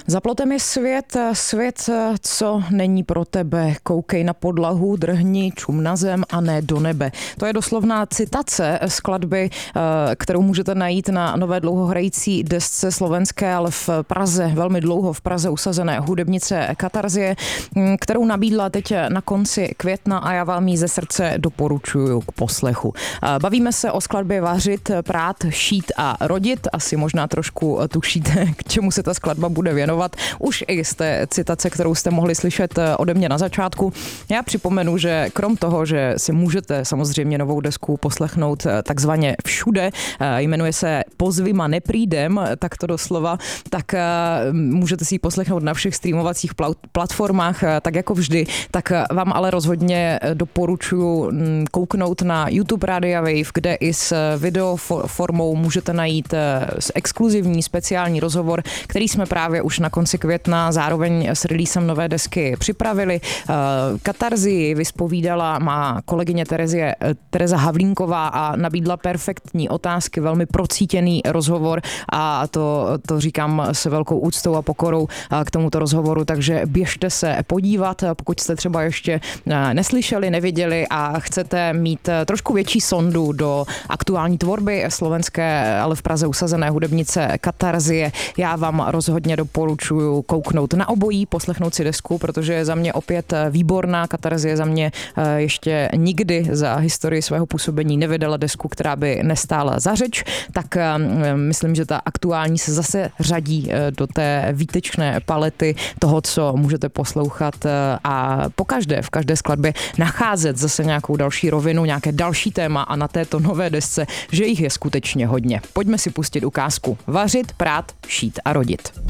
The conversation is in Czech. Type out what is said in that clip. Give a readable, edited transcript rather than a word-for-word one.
Za plotem je svět, co není pro tebe. Koukej na podlahu, drhni, čum na zem a ne do nebe. To je doslovná citace skladby, kterou můžete najít na nové dlouhohrající desce slovenské, ale v Praze, velmi dlouho v Praze usazené hudebnice Katarzie, kterou nabídla teď na konci května a já vám ji ze srdce doporučuju k poslechu. Bavíme se o skladbě Vařit, prát, šít a rodit. Asi možná trošku tušíte, k čemu se ta skladba bude věnovat. Už i z té citace, kterou jste mohli slyšet ode mě na začátku. Já připomenu, že krom toho, že si můžete samozřejmě novou desku poslechnout takzvaně všude, jmenuje se Pozvi ma neprídem, tak to doslova, tak můžete si ji poslechnout na všech streamovacích platformách, tak jako vždy, tak vám ale rozhodně doporučuji kouknout na YouTube Radia Wave, kde i s videoformou můžete najít exkluzivní speciální rozhovor, který jsme právě už na konci května zároveň s releasem nové desky připravili. Katarzii vyspovídala má kolegyně Tereza Havlínková a nabídla perfektní otázky, velmi procítěný rozhovor a to říkám s velkou úctou a pokorou k tomuto rozhovoru, takže běžte se podívat, pokud jste třeba ještě neslyšeli, neviděli a chcete mít trošku větší sondu do aktuální tvorby slovenské, ale v Praze usazené hudebnice Katarzie. Já vám rozhodně doporučuji kouknout na obojí, poslechnout si desku, protože je za mě opět výborná. Katarzie za mě ještě nikdy za historii svého působení nevydala desku, která by nestála za řeč, tak myslím, že ta aktuální se zase řadí do té výtečné palety toho, co můžete poslouchat a v každé skladbě nacházet zase nějakou další rovinu, nějaké další téma a na této nové desce, že jich je skutečně hodně. Pojďme si pustit ukázku. Vařit, prát, šít a rodit.